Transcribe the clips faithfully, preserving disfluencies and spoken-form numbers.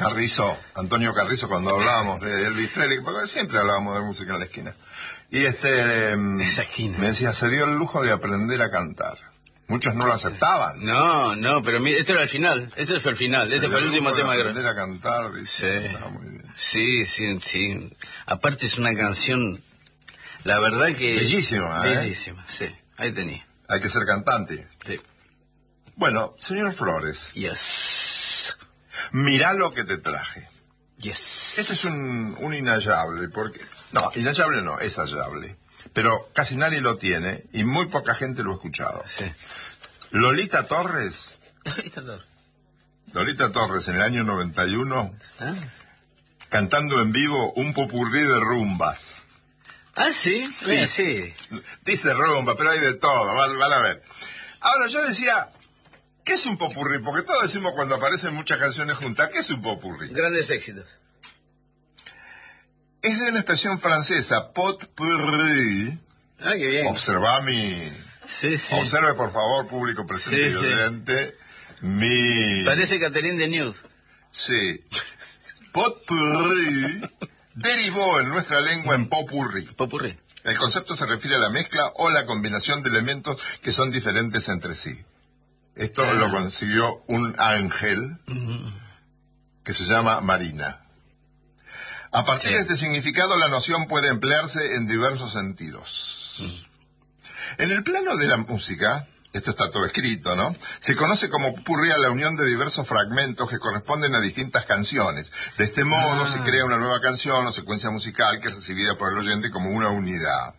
Carrizo, Antonio Carrizo, cuando hablábamos de Elvis Presley, porque siempre hablábamos de música en la esquina. Y este Esa esquina. me decía, se dio el lujo de aprender a cantar. Muchos no lo aceptaban. No, no, pero mira, este era el final. Este fue el final. Se Este dio fue el el último lujo de tema que aprender a cantar, dice. Sí. Ah, muy bien. Sí, sí, sí. Aparte es una canción, la verdad que... Bellísima, ¿eh? Bellísima, sí. Ahí tenía. Hay que ser cantante. Sí. Bueno, señor Flores, Yes. mirá lo que te traje. Yes. Este es un, un inhallable, porque... No, inhallable no, es hallable. Pero casi nadie lo tiene y muy poca gente lo ha escuchado. Sí. Lolita Torres, Lolita Torres. Lolita Torres en el año noventa y uno, ¿Ah? cantando en vivo un popurrí de rumbas. ¿Ah, sí? Sí. Sí. Dice rumba, pero hay de todo, van, van a ver. Ahora, yo decía, ¿qué es un popurrí? Porque todos decimos cuando aparecen muchas canciones juntas, ¿qué es un popurrí? Grandes éxitos. Es de una expresión francesa, potpourri. Ah, qué bien. Observa mi... Sí, sí. Observe, por favor, público presente Sí, y sí. oyente, mi... Parece Catherine Deneuve. Sí. Potpourri derivó en nuestra lengua en popurrí. Popurrí. El concepto se refiere a la mezcla o la combinación de elementos que son diferentes entre sí. Esto Ah. lo consiguió un ángel que se llama Marina. A partir Sí. de este significado, la noción puede emplearse en diversos sentidos. Mm. En el plano de la música, esto está todo escrito, ¿no? Se conoce como popurrí a la unión de diversos fragmentos que corresponden a distintas canciones. De este modo Ah. se crea una nueva canción o secuencia musical que es recibida por el oyente como una unidad.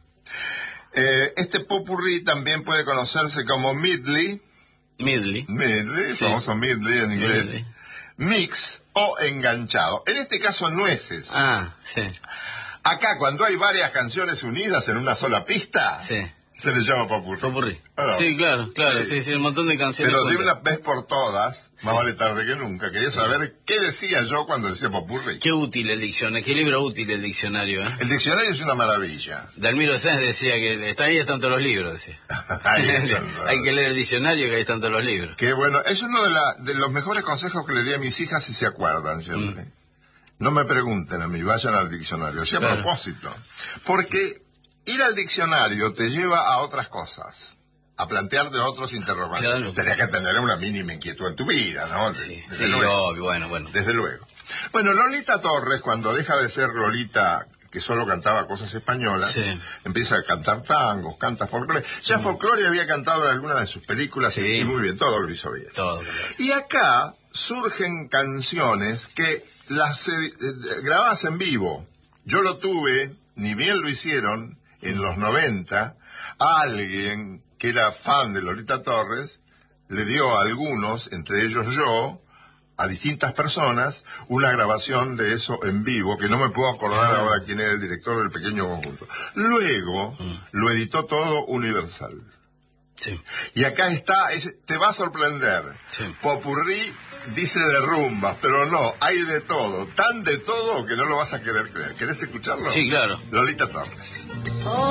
Eh, este popurrí también puede conocerse como medley, Midley. medley, Sí. famoso medley en inglés, Medley. mix o enganchado. En este caso, nueces. Ah, sí. Acá, cuando hay varias canciones unidas en una sola pista, Sí. se le llama popurrí. Popurrí. Claro. Sí, claro, claro, Sí. sí, sí, un montón de canciones. Pero de juntas. una vez por todas, más vale tarde que nunca, quería saber qué decía yo cuando decía popurrí. Qué útil el diccionario, qué libro útil el diccionario, ¿eh? El diccionario es una maravilla. Dalmiro Sáenz decía que está ahí están todos los libros, decía. Ahí están todos. Hay que leer el diccionario que ahí están todos los libros. Qué bueno, es uno de, la, de los mejores consejos que le di a mis hijas si se acuerdan siempre. No me pregunten a mí, vayan al diccionario, sí, a Claro. propósito. Porque ir al diccionario te lleva a otras cosas, a plantearte otros interrogantes. Claro. Tenés que tener una mínima inquietud en tu vida, ¿no? Sí, Desde sí, luego. obvio, bueno, bueno. Desde luego. Bueno, Lolita Torres, cuando deja de ser Lolita, que solo cantaba cosas españolas, Sí. empieza a cantar tangos, canta folclore. Ya folclore había cantado en alguna de sus películas Sí. y, y muy bien, todo lo hizo bien. Todo, claro. Y acá surgen canciones que las eh, eh, grabadas en vivo. Yo lo tuve, ni bien lo hicieron, en los noventa, alguien que era fan de Lolita Torres le dio a algunos, entre ellos yo, a distintas personas, una grabación de eso en vivo, que no me puedo acordar ahora quién era el director del pequeño conjunto. Luego, lo editó todo Universal. Sí. Y acá está, es- te va a sorprender. Sí. Popurrí dice de rumbas, pero no, hay de todo. Tan de todo que no lo vas a querer creer. ¿Querés escucharlo? Sí, claro. Lolita Torres.